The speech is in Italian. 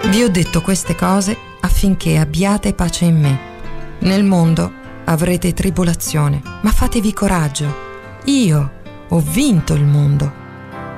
Vi ho detto queste cose affinché abbiate pace in me. Nel mondo avrete tribolazione, ma fatevi coraggio. Io ho vinto il mondo.